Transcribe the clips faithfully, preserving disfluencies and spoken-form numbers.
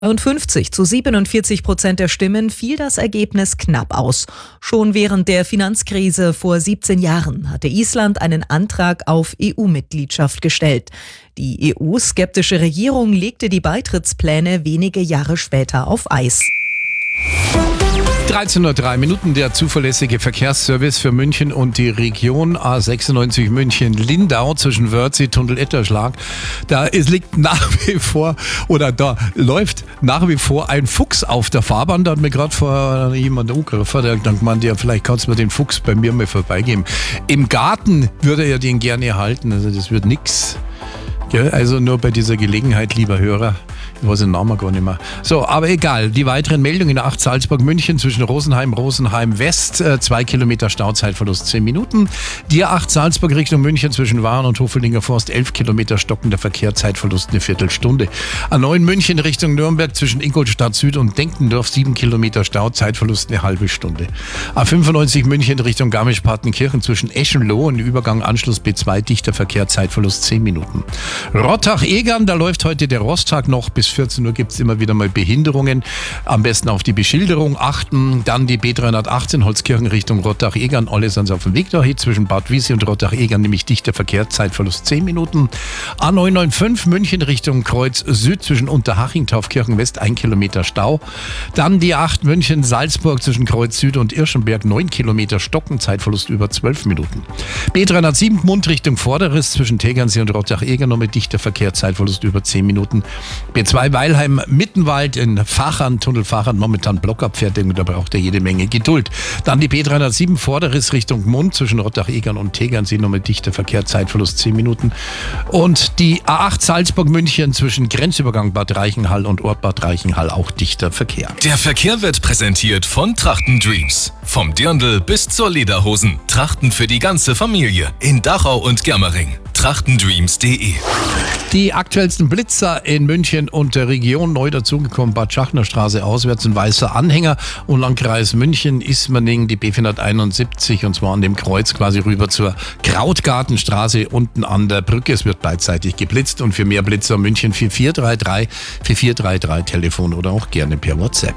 fünfzig zu siebenundvierzig Prozent der Stimmen fiel das Ergebnis knapp aus. Schon während der Finanzkrise vor siebzehn Jahren hatte Island einen Antrag auf E U-Mitgliedschaft gestellt. Die E U-skeptische Regierung legte die Beitrittspläne wenige Jahre später auf Eis. dreizehn Uhr drei Minuten, der zuverlässige Verkehrsservice für München und die Region A sechsundneunzig München-Lindau zwischen Wörthsee, Tunnel-Etterschlag. Da es liegt nach wie vor, oder da läuft nach wie vor ein Fuchs auf der Fahrbahn. Da hat mir gerade vor jemand angegriffen, der hat dann gemeint, ja, vielleicht kannst du mir den Fuchs bei mir mal vorbeigeben. Im Garten würde er den gerne halten, also das wird nix. Ja, also nur bei dieser Gelegenheit, lieber Hörer. Ich weiß den Namen gar nicht mehr. So, aber egal. Die weiteren Meldungen: acht Salzburg-München zwischen Rosenheim, Rosenheim-West, äh, zwei Kilometer Stauzeitverlust zehn Minuten. Die acht Salzburg Richtung München zwischen Waren und Hofeldinger Forst, elf Kilometer stockender Verkehr, Zeitverlust eine Viertelstunde. A neun München Richtung Nürnberg zwischen Ingolstadt Süd und Denkendorf, sieben Kilometer Stau, Zeitverlust eine halbe Stunde. A fünfundneunzig München Richtung Garmisch-Partenkirchen zwischen Eschenloh und Übergang Anschluss B zwei, dichter Verkehr, Zeitverlust zehn Minuten. Rottach-Egern, da läuft heute der Rosttag noch. Bis vierzehn Uhr gibt es immer wieder mal Behinderungen. Am besten auf die Beschilderung achten. Dann die B dreihundertachtzehn Holzkirchen Richtung Rottach-Egern. Alle sind auf dem Weg dahin zwischen Bad Wiessee und Rottach-Egern, nämlich dichter Verkehr, Zeitverlust zehn Minuten. A neun neun fünf München Richtung Kreuz Süd zwischen Unterhaching, Taufkirchen West, ein Kilometer Stau. Dann die acht München Salzburg zwischen Kreuz Süd und Irschenberg, neun Kilometer Stocken, Zeitverlust über zwölf Minuten. B dreihundertsieben Gmund Richtung Vorderriss zwischen Tegernsee und Rottach-Egern, noch mit dichter Verkehr, Zeitverlust über zehn Minuten. B zwei Weilheim Mittenwald in Fachern, Tunnel Fachern, momentan Blockabfertigung, da braucht er jede Menge Geduld. Dann die B dreihundertsieben Vorderriss Richtung Gmund zwischen Rottach-Egern und Tegernsee, noch mit dichter Verkehr, Zeitverlust zehn Minuten. Und die A acht Salzburg-München zwischen Grenzübergang Bad Reichenhall und Ort Bad Reichenhall, auch dichter Verkehr. Der Verkehr wird präsentiert von Trachten Dreams. Vom Dirndl bis zur Lederhosen. Trachten für die ganze Familie. In Dachau und Germering. trachtendreams punkt de. Die aktuellsten Blitzer in München und der Region. Neu dazugekommen, Bad Schachnerstraße auswärts, ein weißer Anhänger. Und Landkreis München, Ismaning, die B vierhunderteinundsiebzig, und zwar an dem Kreuz quasi rüber zur Krautgartenstraße unten an der Brücke. Es wird beidseitig geblitzt, und für mehr Blitzer München vier vier drei drei, vier vier drei drei Telefon oder auch gerne per WhatsApp.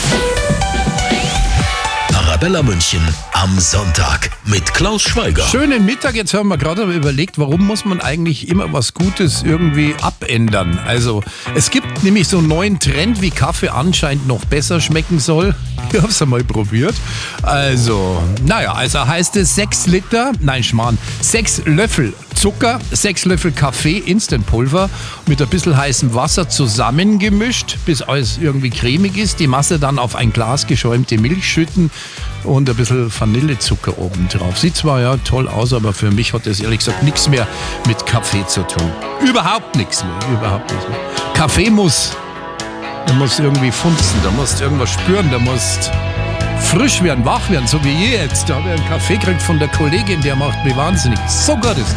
Arabella München am Sonntag mit Klaus Schweiger. Schönen Mittag, jetzt haben wir gerade überlegt, warum muss man eigentlich immer was Gutes irgendwie abändern? Also es gibt nämlich so einen neuen Trend, wie Kaffee anscheinend noch besser schmecken soll. Ich hab's einmal probiert. Also, naja, also heißt es sechs Liter, nein Schmarrn, sechs Löffel Zucker, sechs Löffel Kaffee, Instantpulver mit ein bisschen heißem Wasser zusammengemischt, bis alles irgendwie cremig ist. Die Masse dann auf ein Glas geschäumte Milch schütten und ein bisschen Vanillezucker oben drauf. Sieht zwar ja toll aus, aber für mich hat das ehrlich gesagt nichts mehr mit Kaffee zu tun. Überhaupt nichts mehr, überhaupt nichts mehr. Kaffee muss, der muss irgendwie funzen, da musst irgendwas spüren, da musst frisch werden, wach werden, so wie ihr jetzt. Da habe ich einen Kaffee gekriegt von der Kollegin, der macht mich wahnsinnig. So gut ist